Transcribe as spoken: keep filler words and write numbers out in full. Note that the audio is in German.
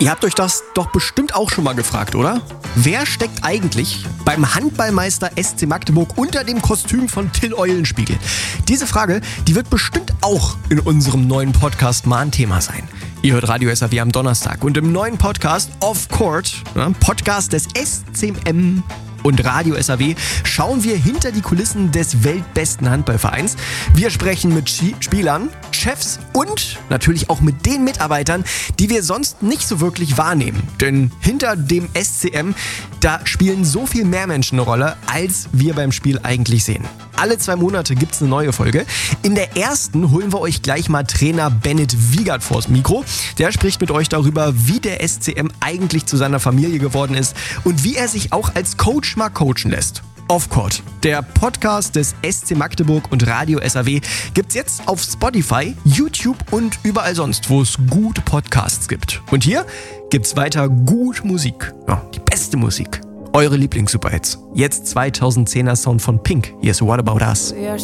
Ihr habt euch das doch bestimmt auch schon mal gefragt, oder? Wer steckt eigentlich beim Handballmeister S C Magdeburg unter dem Kostüm von Till Eulenspiegel? Diese Frage, die wird bestimmt auch in unserem neuen Podcast mal ein Thema sein. Ihr hört Radio S A W am Donnerstag und im neuen Podcast Off Court, ja, Podcast des S C M und Radio S A W, schauen wir hinter die Kulissen des weltbesten Handballvereins. Wir sprechen mit Spielern, Chefs und natürlich auch mit den Mitarbeitern, die wir sonst nicht so wirklich wahrnehmen. Denn hinter dem S C M, da spielen so viel mehr Menschen eine Rolle, als wir beim Spiel eigentlich sehen. Alle zwei Monate gibt es eine neue Folge. In der ersten holen wir euch gleich mal Trainer Bennett Wiegert vors Mikro. Der spricht mit euch darüber, wie der S C M eigentlich zu seiner Familie geworden ist und wie er sich auch als Coach mal coachen lässt. Off Court, der Podcast des S C Magdeburg und Radio S A W, gibt's jetzt auf Spotify, YouTube und überall sonst, wo es gute Podcasts gibt. Und hier gibt's weiter gute Musik. Ja, die beste Musik. Eure Lieblings-Superhits. Jetzt zweitausendzehner Sound von Pink. Hier ist What About Us.